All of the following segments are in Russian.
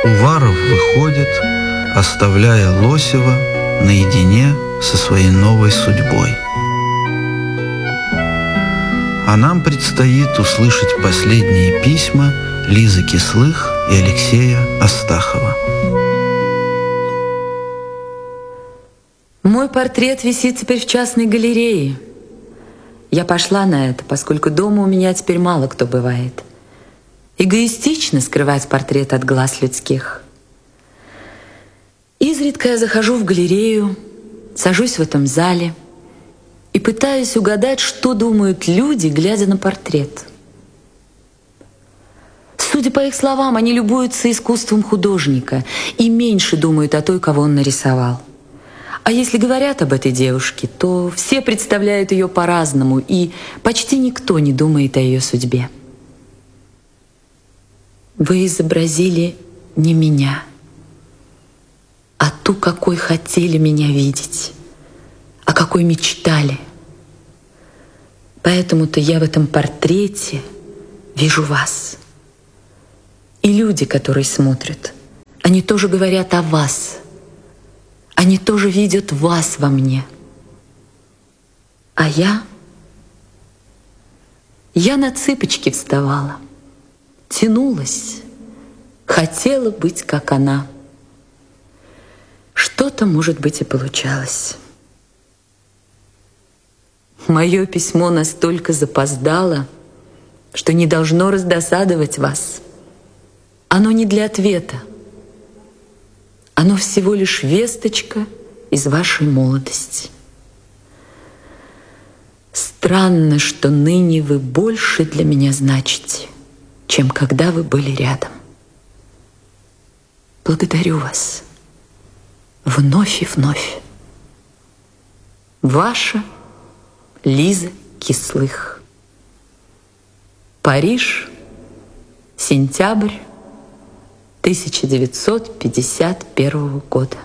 Уваров выходит, оставляя Лосева наедине со своей новой судьбой. А нам предстоит услышать последние письма Лизы Кислых и Алексея Астахова. Мой портрет висит теперь в частной галерее. Я пошла на это, поскольку дома у меня теперь мало кто бывает. Эгоистично скрывать портрет от глаз людских. Изредка я захожу в галерею, сажусь в этом зале и пытаюсь угадать, что думают люди, глядя на портрет. Судя по их словам, они любуются искусством художника и меньше думают о той, кого он нарисовал. А если говорят об этой девушке, то все представляют ее по-разному, и почти никто не думает о ее судьбе. Вы изобразили не меня, а ту, какой хотели меня видеть, о какой мечтали. Поэтому-то я в этом портрете вижу вас. И люди, которые смотрят, они тоже говорят о вас. Они тоже видят вас во мне. А я на цыпочки вставала, тянулась, хотела быть, как она. Что-то, может быть, и получалось. Мое письмо настолько запоздало, что не должно раздосадовать вас. Оно не для ответа. Оно всего лишь весточка из вашей молодости. Странно, что ныне вы больше для меня значите, чем когда вы были рядом. Благодарю вас вновь и вновь. Ваша Лиза Кислых. Париж, сентябрь 1951 года.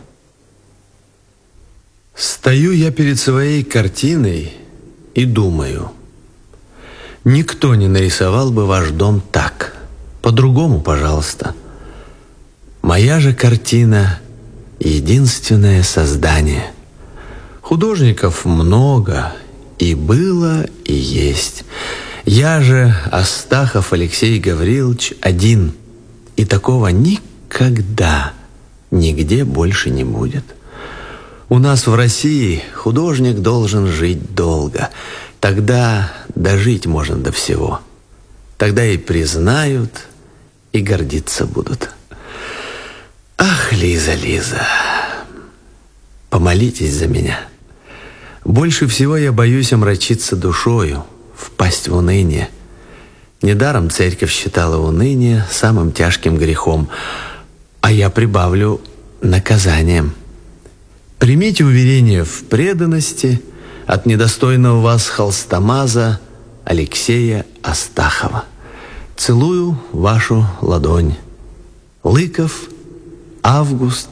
Стою я перед своей картиной и думаю, никто не нарисовал бы ваш дом так. По-другому, пожалуйста. Моя же картина — единственное создание. Художников много, и было, и есть. Я же, Астахов Алексей Гаврилович, один. И такого никогда, нигде больше не будет. У нас в России художник должен жить долго. Тогда дожить можно до всего. Тогда и признают, и гордиться будут. Ах, Лиза, Лиза, помолитесь за меня. Больше всего я боюсь омрачиться душою, впасть в уныние. Недаром церковь считала уныние самым тяжким грехом, а я прибавлю наказанием. Примите уверение в преданности от недостойного вас холстомаза Алексея Астахова. Целую вашу ладонь. Лыков, август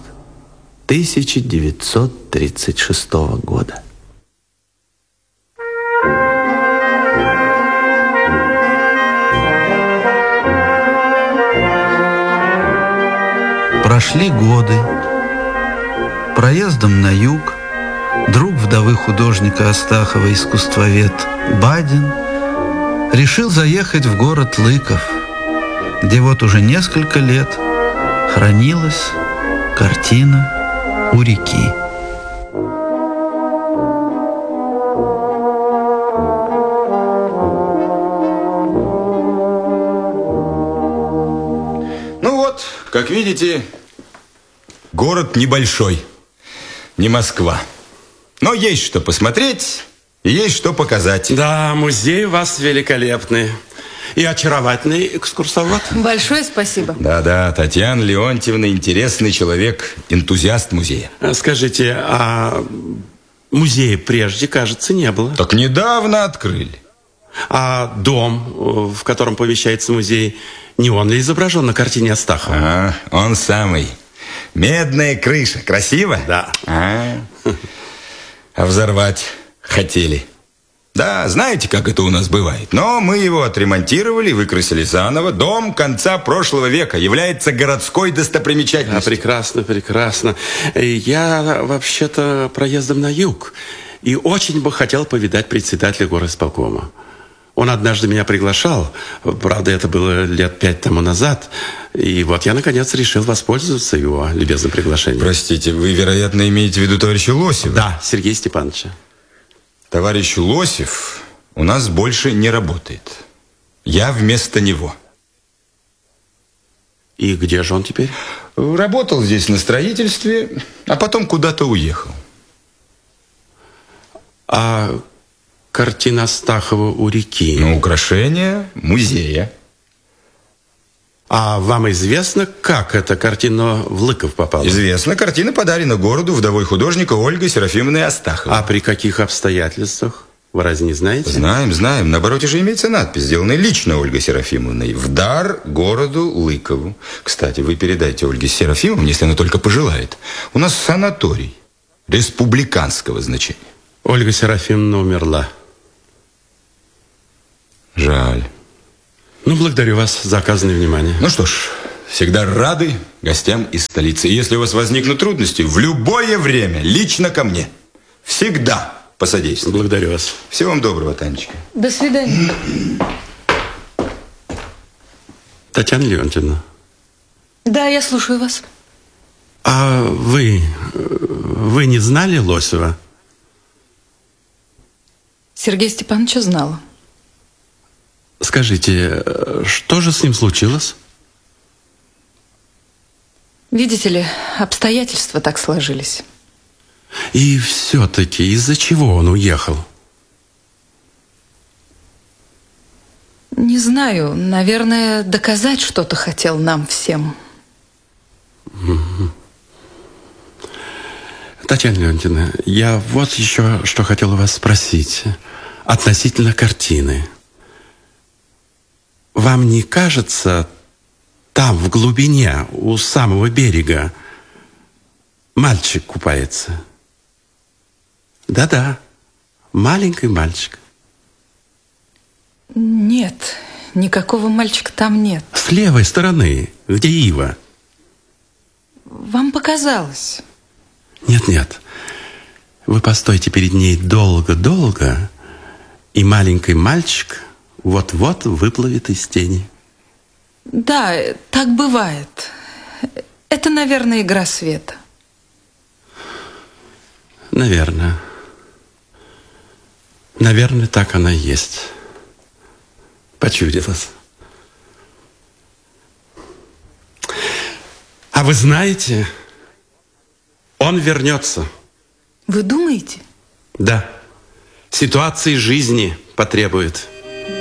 1936 года. Прошли годы. Проездом на юг друг вдовы художника Астахова, искусствовед Бадин, решил заехать в город Лыков, где вот уже несколько лет хранилась картина «У реки». Ну вот, как видите, город небольшой, не Москва. Но есть что посмотреть и есть что показать. Да, музей у вас великолепный. И очаровательный экскурсовод. Большое спасибо. Да-да, Татьяна Леонтьевна интересный человек, энтузиаст музея. Скажите, а музея прежде, кажется, не было? Так недавно открыли. А дом, в котором помещается музей, не он ли изображен на картине Астахова? А, он самый. Медная крыша. Красиво? Да. А взорвать хотели. Да, знаете, как это у нас бывает. Но мы его отремонтировали, выкрасили заново. Дом конца прошлого века является городской достопримечательностью. Прекрасно, прекрасно. Я вообще-то проездом на юг. И очень бы хотел повидать председателя горосполкома. Он однажды меня приглашал. Правда, это было лет 5 тому назад. И вот я, наконец, решил воспользоваться его любезным приглашением. Простите, вы, вероятно, имеете в виду товарища Лосева? Да, Сергея Степановича. Товарищ Лосев у нас больше не работает. Я вместо него. И где же он теперь? Работал здесь на строительстве, а потом куда-то уехал. А картина Астахова у реки? Ну, украшение музея. А вам известно, как эта картина в Лыков попала? Известно, картина подарена городу вдовой художника Ольгой Серафимовной Астаховой. А при каких обстоятельствах? Вы разве не знаете? Знаем, знаем. На обороте же имеется надпись, сделанная лично Ольгой Серафимовной. В дар городу Лыкову. Кстати, вы передайте Ольге Серафимовне, если она только пожелает. У нас санаторий республиканского значения. Ольга Серафимовна умерла. Жаль. Ну, благодарю вас за оказанное внимание. Ну что ж, всегда рады гостям из столицы. И если у вас возникнут трудности, в любое время лично ко мне. Всегда посодействую. Благодарю вас. Всего вам доброго, Танечка. До свидания. Татьяна Леонтьевна. Да, я слушаю вас. А вы не знали Лосева? Сергея Степановича знала. Скажите, что же с ним случилось? Видите ли, обстоятельства так сложились. И все-таки из-за чего он уехал? Не знаю, наверное, доказать что-то хотел нам всем. Татьяна Леонтьевна, я вот еще что хотел у вас спросить относительно картины. Вам не кажется, там, в глубине, у самого берега, мальчик купается? Да-да, маленький мальчик. Нет, никакого мальчика там нет. С левой стороны, где ива. Вам показалось. Нет-нет, вы постойте перед ней долго-долго, и маленький мальчик вот-вот выплывет из тени. Да, так бывает. Это, наверное, игра света. Наверное. Наверное, так она и есть. Почудилось. А вы знаете, он вернется. Вы думаете? Да. Ситуации жизни потребует.